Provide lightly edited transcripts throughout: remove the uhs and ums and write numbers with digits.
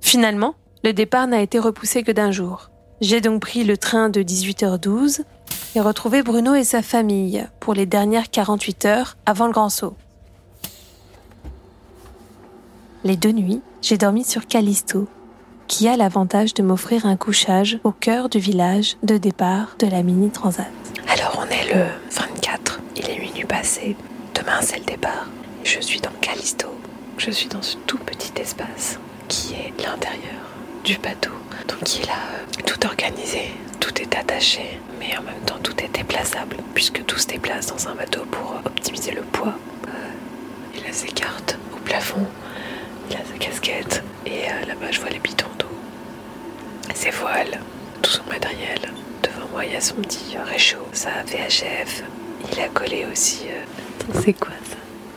Finalement, le départ n'a été repoussé que d'un jour. J'ai donc pris le train de 18h12 et retrouvé Bruno et sa famille pour les dernières 48 heures avant le grand saut. Les 2 nuits, j'ai dormi sur Callisto, qui a l'avantage de m'offrir un couchage au cœur du village de départ de la Mini Transat. Alors on est le 24, il est minuit passé, demain c'est le départ. Je suis dans Callisto, je suis dans ce tout petit espace qui est l'intérieur du bateau. Donc il a tout organisé, tout est attaché, mais en même temps tout est déplaçable, puisque tout se déplace dans un bateau pour optimiser le poids. Il a ses cartes au plafond, il a sa casquette, et là-bas je vois les bidons d'eau, ses voiles, tout son matériel. Devant moi il y a son petit réchaud, sa VHF, il a collé aussi... C'est quoi ça?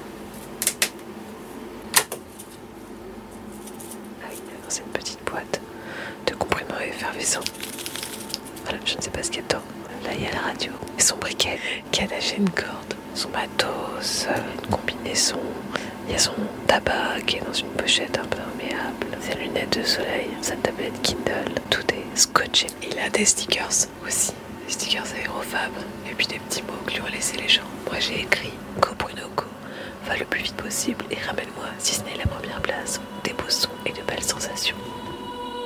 Ah oui, c'est une petite boîte de comprimés effervescents. Voilà, je ne sais pas ce qu'il y a dedans. Là il y a la radio et son briquet qui a attaché une corde, son matos, une combinaison. Il y a son tabac qui est dans une pochette imperméable, ses lunettes de soleil, sa tablette Kindle, tout est scotché. Il a des stickers aussi, des stickers aérofab, et puis des petits mots que lui ont laissé les gens. Moi j'ai écrit « Go Bruno Go, va le plus vite possible et ramène-moi, si ce n'est la première place, des beaux sons et de belles sensations ».